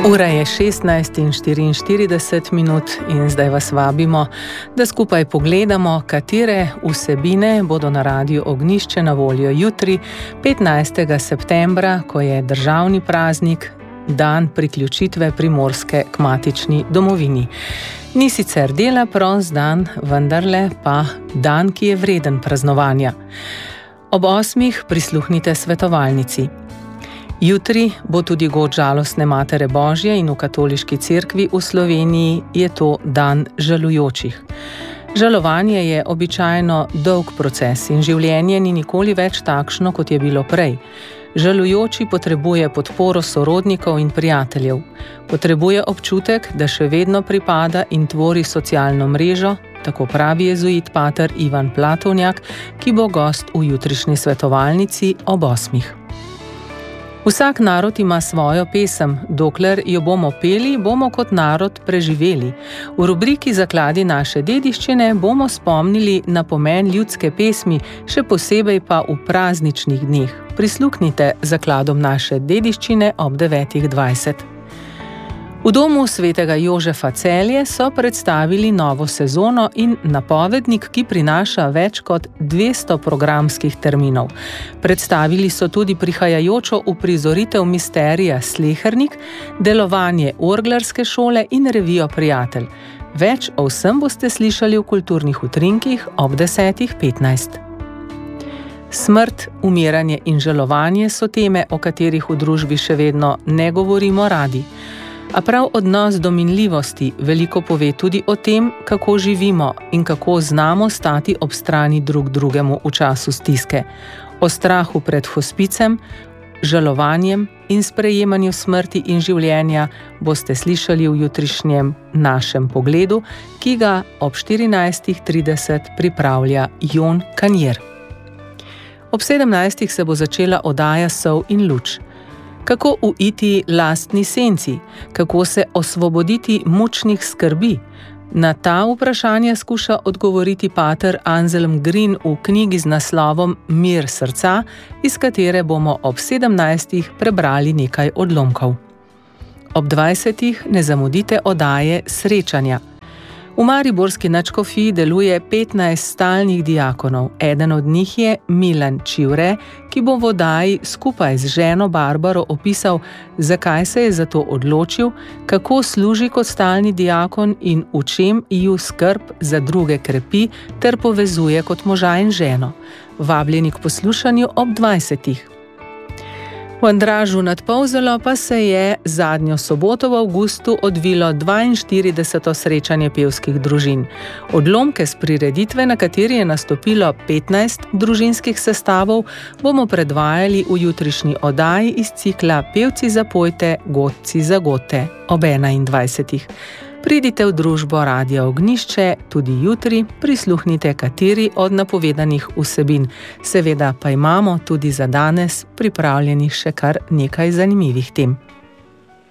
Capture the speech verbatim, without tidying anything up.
Ura je šestnajst in štiriinštirideset minut in zdaj vas vabimo, da skupaj pogledamo, katere vsebine bodo na Radiu Ognjišče na voljo jutri, petnajstega septembra, ko je državni praznik, dan priključitve Primorske k matični domovini. Ni sicer dela prost dan, vendarle pa dan, ki je vreden praznovanja. Ob osmih prisluhnite svetovalnici. Jutri bo tudi god žalostne Matere Božje in v katoliški cerkvi v Sloveniji je to dan žalujočih. Žalovanje je običajno dolg proces in življenje ni nikoli več takšno, kot je bilo prej. Žalujoči potrebuje podporo sorodnikov in prijateljev. Potrebuje občutek, da še vedno pripada in tvori socialno mrežo, tako pravi jezuit pater Ivan Platovnjak, ki bo gost v jutrišnji svetovalnici ob osmih. Vsak narod ima svojo pesem, dokler jo bomo peli, bomo kot narod preživeli. V rubriki Zakladi naše dediščine bomo spomnili na pomen ljudske pesmi, še posebej pa v prazničnih dneh. Prisluhnite zakladom naše dediščine ob devetih dvajset. V domu svetega Jožefa Celje so predstavili novo sezono in napovednik, ki prinaša več kot dvesto programskih terminov. Predstavili so tudi prihajajočo uprizoritev misterija Slehernik, delovanje orglarske šole in revijo Prijatelj. Več o vsem boste slišali v kulturnih utrinkih ob desetih petnajst. Smrt, umiranje in žalovanje so teme, o katerih v družbi še vedno ne govorimo radi. A prav odnos do minljivosti veliko pove tudi o tem, kako živimo in kako znamo stati ob strani drug drugemu v času stiske. O strahu pred hospicem, žalovanjem in sprejemanju smrti in življenja boste slišali v jutrišnjem našem pogledu, ki ga ob štirinajstih trideset pripravlja Jon Kanjer. Ob sedemnajstih se bo začela oddaja Sol in luč. Kako uiti lastni senci? Kako se osvoboditi mučnih skrbi? Na ta vprašanja skuša odgovoriti pater Anselm Green v knjigi z naslovom Mir srca, iz katere bomo ob sedemnajstih prebrali nekaj odlomkov. Ob dvajsetih ne zamudite oddaje Srečanja. V mariborski nadškofiji deluje petnajst stalnih diakonov. Eden od njih je Milan Čivre, ki bo v oddaji skupaj z ženo Barbaro opisal, zakaj se je za to odločil, kako služi kot stalni diakon in v čem ju skrb za druge krepi ter povezuje kot moža in ženo. Vabljeni k poslušanju ob dvajsetih. V Andražu nad Polzelo pa se je zadnjo soboto v avgustu odvilo dvainštirideseto srečanje pevskih družin. Odlomke s prireditve, na kateri je nastopilo petnajst družinskih sestavov, bomo predvajali v jutrišnji oddaji iz cikla Pevci zapojte, godci zagote ob enaindvajsetih. Pridite v družbo Radia Ognjišče tudi jutri, prisluhnite kateri od napovedanih vsebin. Seveda pa imamo tudi za danes pripravljenih še kar nekaj zanimivih tem.